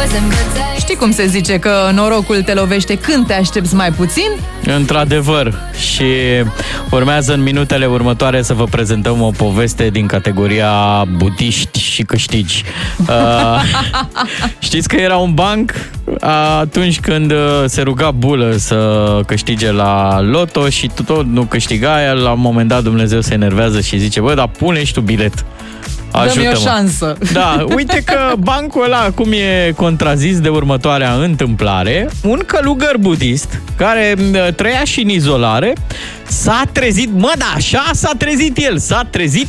Știi cum se zice că norocul te lovește când te aștepți mai puțin? Într-adevăr. Și urmează în minutele următoare să vă prezentăm o poveste din categoria budiști și câștigi. Știți că era un banc atunci când se ruga Bulă să câștige la loto și tot nu câștiga, el la un moment dat Dumnezeu se enervează și zice: bă, dar pune și tu bilet. Dă-mi o șansă. Da, uite că bancul ăla acum e contrazis de următoarea întâmplare. Un călugăr budist care trăia și în izolare s-a trezit, așa s-a trezit el, s-a trezit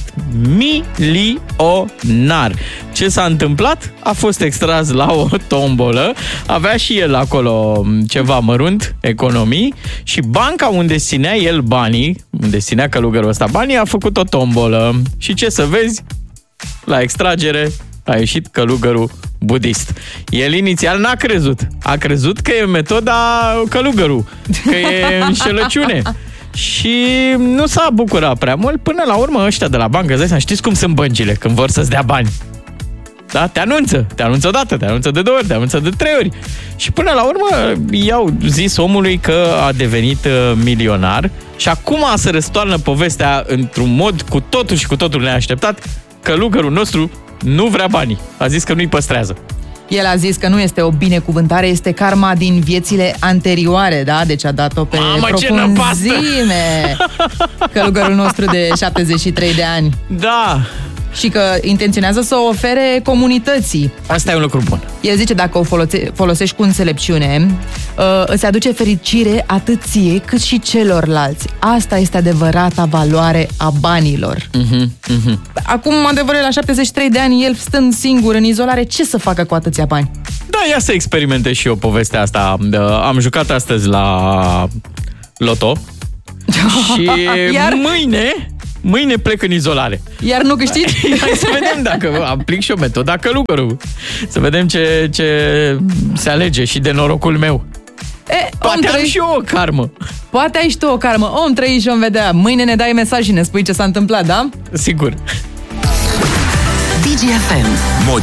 milionar. Ce s-a întâmplat? A fost extras la o tombolă, avea și el acolo ceva mărunt, economii, și banca unde ținea el banii, unde ținea călugărul ăsta banii, a făcut o tombolă. Și ce să vezi? La extragere a ieșit călugărul budist. El inițial n-a crezut. A crezut că e metoda călugărul, că e înșelăciune. Și nu s-a bucurat prea mult. Până la urmă ăștia de la bancă, știți cum sunt băncile când vor să-ți dea bani? Da? Te anunță o dată, te anunță de 2 ori, te anunță de 3 ori. Și până la urmă i-au zis omului că a devenit milionar. Și acum se răstoarnă povestea într-un mod cu totul și cu totul neașteptat. Călugărul nostru nu vrea banii. A zis că nu-i păstrează. El a zis că nu este o binecuvântare, este karma din viețile anterioare, da? Deci a dat-o pe profunzime. Călugărul nostru de 73 de ani. Da. Și că intenționează să o ofere comunității. Asta e un lucru bun. El zice, dacă o folosești cu înțelepciune, îți aduce fericire atât ție cât și celorlalți. Asta este adevărata valoare a banilor. Acum, adevărul, la 73 de ani, el stând singur în izolare, ce să facă cu atâția bani? Da, ia să experimentez și eu povestea asta. Am jucat astăzi la loto și mâine plec în izolare. Iar nu câștigi? Hai să vedem dacă aplic și o metoda călugărul. Să vedem ce se alege și de norocul meu. Poate am și eu o karmă. Poate ai și tu o karmă. Om trăi și om vedea. Mâine ne dai mesaj și ne spui ce s-a întâmplat, da? Sigur. DGFM.